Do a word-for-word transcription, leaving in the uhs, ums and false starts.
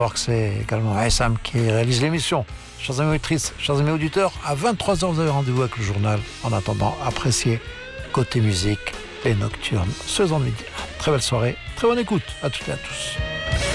Alors que c'est également A S M qui réalise l'émission. Chers amis auditrices, chers amis auditeurs, à vingt-trois heures, vous avez rendez-vous avec le journal. En attendant, appréciez côté musique, les nocturnes, ce midi. Très belle soirée, très bonne écoute à toutes et à tous.